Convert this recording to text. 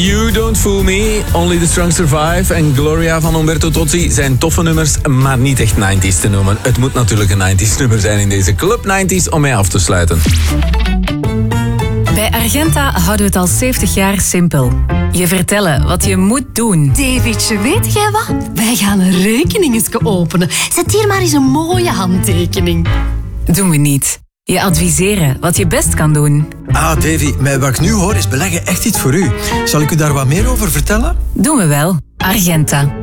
You Don't Fool Me, Only the Strong Survive en Gloria van Umberto Tozzi zijn toffe nummers, maar niet echt 90s te noemen. Het moet natuurlijk een 90s nummer zijn in deze Club 90s om mee af te sluiten. Bij Argenta houden we het al 70 jaar simpel. Je vertellen wat je moet doen. Davidje, weet jij wat? Wij gaan een rekening openen. Zet hier maar eens een mooie handtekening. Doen we niet. Je adviseren wat je best kan doen. Ah, Davy, met wat ik nu hoor is beleggen echt iets voor u. Zal ik u daar wat meer over vertellen? Doen we wel. Argenta.